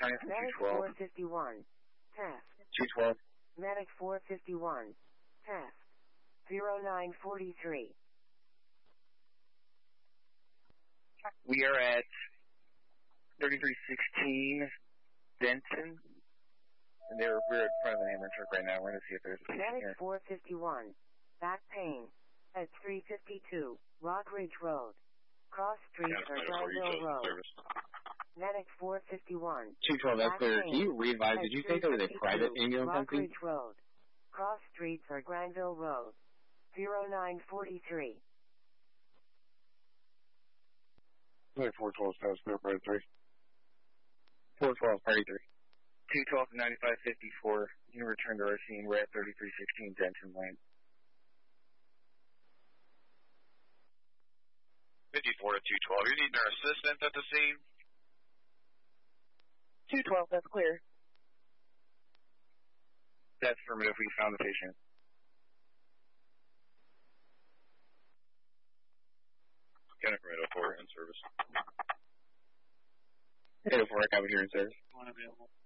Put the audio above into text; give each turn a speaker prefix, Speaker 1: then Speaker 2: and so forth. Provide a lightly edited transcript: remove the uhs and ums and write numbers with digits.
Speaker 1: County from
Speaker 2: Medic
Speaker 1: 212.
Speaker 2: 451. Test.
Speaker 1: 212.
Speaker 2: Medic 451. Test. 0943.
Speaker 1: We are at 3316 Denton. And we're in front of the ambulance truck right now. We're going to see if there's a patient
Speaker 2: Medic
Speaker 1: here.
Speaker 2: 451. Back pain. At 352 Rock Ridge Road. Cross Street or Granville Road. Medic 451.
Speaker 3: 212, that's there. Can you re-advise? Did you say there was a private ambulance
Speaker 2: Rock
Speaker 3: empty?
Speaker 2: Ridge Road. Cross Street or Granville Road. 0943.
Speaker 4: 412 status clear, party 3.
Speaker 1: 412, party 3. 212 to 9554. You return to our scene. We're at 3316 Denton Lane.
Speaker 5: 54 to 212. You need our assistant at the scene?
Speaker 6: 212, that's clear.
Speaker 1: That's affirmative. We found the patient.
Speaker 5: 804 in service.
Speaker 1: 804, I got here in service.